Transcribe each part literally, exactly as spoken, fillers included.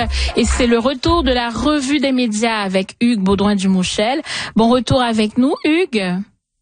Et c'est le retour de la revue des médias avec Hugues Baudouin-Dumouchel. Bon retour avec nous, Hugues.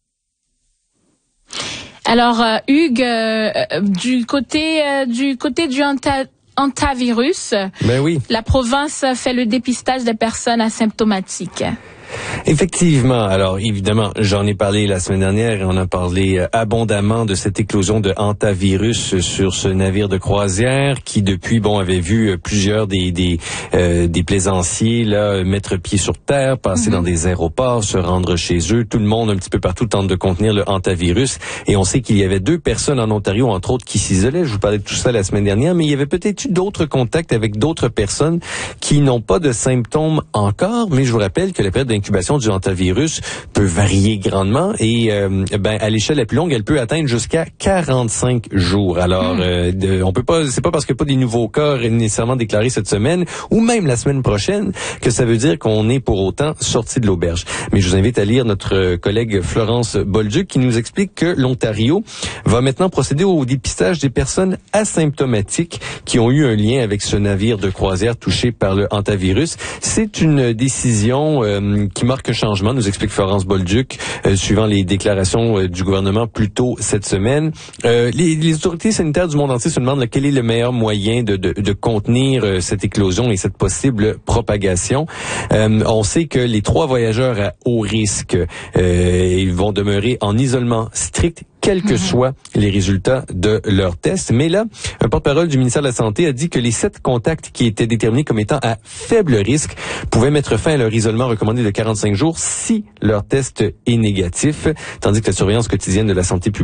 Alors, euh, Hugues, euh, du côté euh, du côté du hanta- hantavirus, ben oui. La province fait le dépistage des personnes asymptomatiques. Effectivement. Alors, évidemment, j'en ai parlé la semaine dernière et on a parlé abondamment de cette éclosion de hantavirus sur ce navire de croisière qui, depuis, bon, avait vu plusieurs des des euh, des plaisanciers là mettre pied sur terre, passer mm-hmm. dans des aéroports, se rendre chez eux. Tout le monde, un petit peu partout, tente de contenir le hantavirus. Et on sait qu'il y avait deux personnes en Ontario, entre autres, qui s'isolaient. Je vous parlais de tout ça la semaine dernière, mais il y avait peut-être eu d'autres contacts avec d'autres personnes qui n'ont pas de symptômes encore. Mais je vous rappelle que la période d'incubation du hantavirus peut varier grandement et euh, ben à l'échelle la plus longue, elle peut atteindre jusqu'à quarante-cinq jours. Alors, mmh. euh, de, on peut pas, c'est pas parce qu'il n'y a pas des nouveaux cas nécessairement déclarés cette semaine ou même la semaine prochaine que ça veut dire qu'on est pour autant sorti de l'auberge. Mais je vous invite à lire notre collègue Florence Bolduc qui nous explique que l'Ontario va maintenant procéder au dépistage des personnes asymptomatiques qui ont eu un lien avec ce navire de croisière touché par le hantavirus. C'est une décision euh, qui marque un changement, nous explique Florence Bolduc, euh, suivant les déclarations euh, du gouvernement plus tôt cette semaine. Euh, les, les autorités sanitaires du monde entier se demandent là, quel est le meilleur moyen de, de, de contenir euh, cette éclosion et cette possible propagation. Euh, on sait que les trois voyageurs à haut risque euh, ils vont demeurer en isolement strict quels que soient les résultats de leur test. Mais là, un porte-parole du ministère de la Santé a dit que les sept contacts qui étaient déterminés comme étant à faible risque pouvaient mettre fin à leur isolement recommandé de quarante-cinq jours si leur test est négatif, tandis que la surveillance quotidienne de la santé publique